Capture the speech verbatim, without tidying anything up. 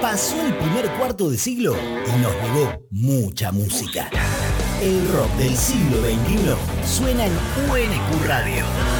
Pasó el primer cuarto de siglo y nos legó mucha música. El rock del siglo veintiuno suena en U N Q Radio.